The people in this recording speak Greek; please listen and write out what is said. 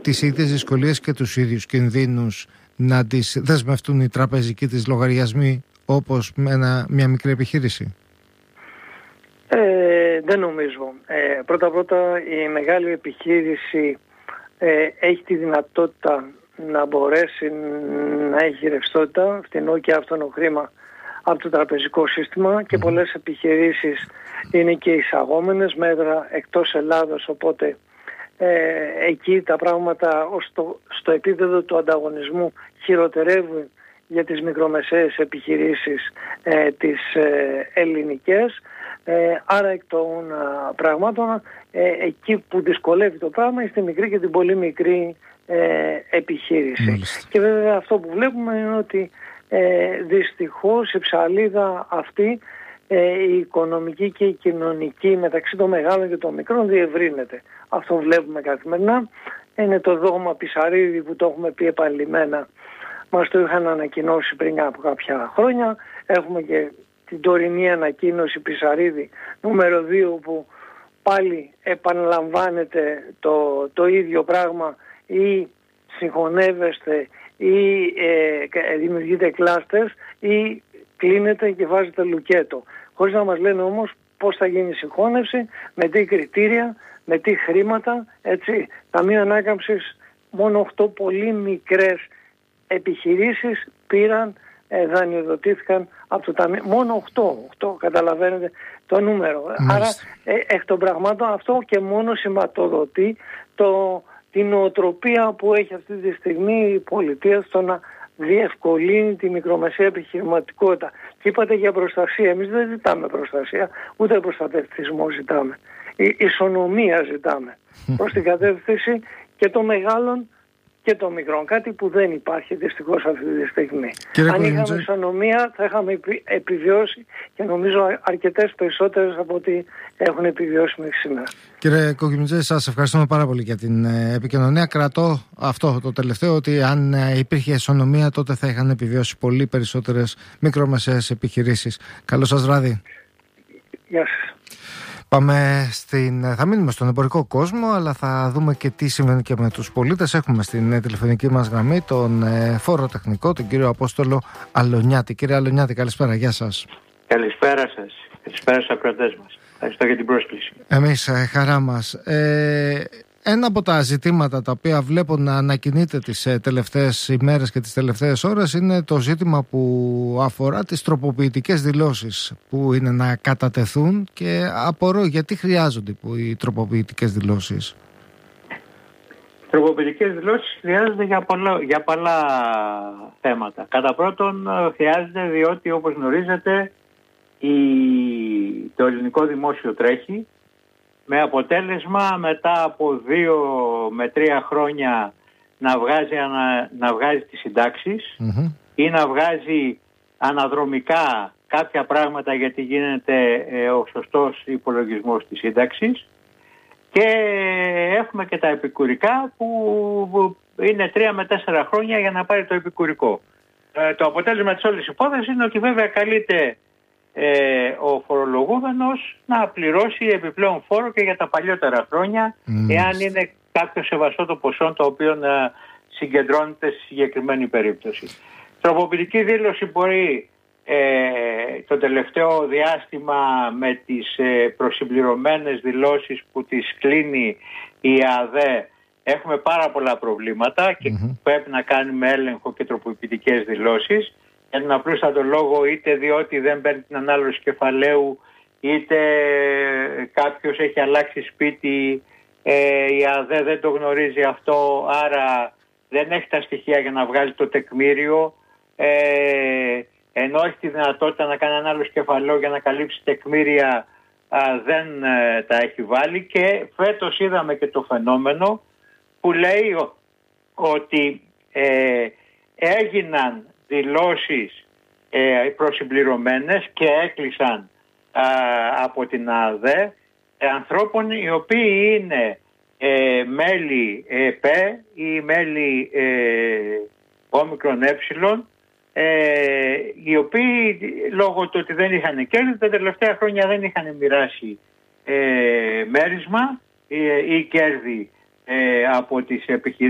τις ίδιες δυσκολίες και τους ίδιους κινδύνους να τις δεσμευτούν οι τραπεζικοί της λογαριασμοί όπως με μια μικρή επιχείρηση? Δεν νομίζω. Πρώτα η μεγάλη επιχείρηση έχει τη δυνατότητα να μπορέσει να έχει ρευστότητα, φτηνό και άφθονο χρήμα από το τραπεζικό σύστημα, και πολλές επιχειρήσεις είναι και εισαγόμενες μέτρα εκτός Ελλάδος, οπότε εκεί τα πράγματα στο επίπεδο του ανταγωνισμού χειροτερεύουν για τις μικρομεσαίες επιχειρήσεις τις ελληνικές. Άρα εκ των πραγμάτων εκεί που δυσκολεύει το πράγμα είναι στη μικρή και την πολύ μικρή επιχείρηση. Μάλιστα. Και βέβαια αυτό που βλέπουμε είναι ότι δυστυχώς η ψαλίδα αυτή, η οικονομική και η κοινωνική μεταξύ των μεγάλων και των μικρών, διευρύνεται. Αυτό βλέπουμε καθημερινά. Είναι το δόγμα Πισαρίδη που το έχουμε πει επανειλημμένα. Μας το είχαν ανακοινώσει πριν από κάποια χρόνια. Έχουμε και την τωρινή ανακοίνωση Πισαρίδη νούμερο 2, που πάλι επαναλαμβάνεται το ίδιο πράγμα, ή συγχωνεύεστε ή δημιουργείτε κλάστερς ή κλείνετε και βάζετε λουκέτο. Χωρίς να μας λένε όμως πώς θα γίνει η συγχώνευση, με τι κριτήρια, με τι χρήματα, έτσι. Ταμείο Ανάκαμψης, μόνο 8 πολύ μικρές επιχειρήσεις πήραν, δανειοδοτήθηκαν από το Ταμείο. Μόνο 8, καταλαβαίνετε το νούμερο. Άρα εκ των πραγμάτων αυτό και μόνο σηματοδοτεί την νοοτροπία που έχει αυτή τη στιγμή η πολιτεία στο να διευκολύνει τη μικρομεσαία επιχειρηματικότητα. Και είπατε για προστασία. Εμείς δεν ζητάμε προστασία, ούτε προστατευτισμό ζητάμε. Ισονομία ζητάμε προς την κατεύθυνση και των μεγάλων και των μικρών. Κάτι που δεν υπάρχει δυστυχώς αυτή τη στιγμή. Αν είχαμε ισονομία θα είχαμε επιβιώσει, και νομίζω αρκετές περισσότερες από ό,τι έχουν επιβιώσει μέχρι σήμερα. Κύριε Κοκκιμιτζέ, σας ευχαριστούμε πάρα πολύ για την επικοινωνία. Κρατώ αυτό το τελευταίο, ότι αν υπήρχε ισονομία τότε θα είχαν επιβιώσει πολύ περισσότερες μικρομεσαίες επιχειρήσεις. Καλό σας βράδυ. Γεια σας. Θα μείνουμε στον εμπορικό κόσμο, αλλά θα δούμε και τι συμβαίνει και με τους πολίτες. Έχουμε στην τηλεφωνική μας γραμμή τον φοροτεχνικό, τον κύριο Απόστολο Αλονιάτη. Κύριε Αλονιάτη, καλησπέρα, γεια σας. Καλησπέρα σας. Καλησπέρα στους ακροατές μας. Ευχαριστώ για την πρόσκληση. Εμείς, χαρά μας. Ένα από τα ζητήματα τα οποία βλέπω να ανακοινείται τις τελευταίες ημέρες και τις τελευταίες ώρες είναι το ζήτημα που αφορά τις τροποποιητικές δηλώσεις που είναι να κατατεθούν, και απορώ γιατί χρειάζονται οι τροποποιητικές δηλώσεις. Τροποποιητικές δηλώσεις χρειάζονται για πολλά θέματα. Κατά πρώτον, χρειάζεται διότι, όπως γνωρίζετε, το ελληνικό δημόσιο τρέχει, με αποτέλεσμα μετά από 2 με 3 χρόνια να βγάζει τις συντάξεις ή να βγάζει αναδρομικά κάποια πράγματα, γιατί γίνεται ο σωστός υπολογισμός της σύνταξης, και έχουμε και τα επικουρικά που είναι 3 με 4 χρόνια για να πάρει το επικουρικό. Το αποτέλεσμα της όλης υπόθεσης είναι ότι βέβαια καλείται ο φορολογούμενος να πληρώσει επιπλέον φόρο και για τα παλιότερα χρόνια, εάν είναι κάποιο σεβαστό το ποσό το οποίο συγκεντρώνεται στη συγκεκριμένη περίπτωση. Τροποποιητική δήλωση μπορεί το τελευταίο διάστημα, με τις προσυμπληρωμένες δηλώσεις που τις κλείνει η ΑΔΕ, έχουμε πάρα πολλά προβλήματα και πρέπει να κάνουμε έλεγχο και τροποποιητικές δηλώσεις. Για τον απλούστατο λόγο, είτε διότι δεν παίρνει την ανάλωση κεφαλαίου, είτε κάποιος έχει αλλάξει σπίτι, η ΑΔΕ δεν το γνωρίζει αυτό, άρα δεν έχει τα στοιχεία για να βγάλει το τεκμήριο, ενώ έχει τη δυνατότητα να κάνει ανάλωση κεφαλαίου για να καλύψει τεκμήρια, δεν τα έχει βάλει. Και φέτος είδαμε και το φαινόμενο που λέει ότι έγιναν δηλώσεις προσυμπληρωμένες και έκλεισαν από την ΑΔΕ ανθρώπων οι οποίοι είναι μέλη ΕΠΕ ή μέλη όμικρον οι οποίοι λόγω του ότι δεν είχαν κέρδη τα τελευταία χρόνια δεν είχαν μοιράσει μέρισμα ή κέρδη από τις επιχειρήσεις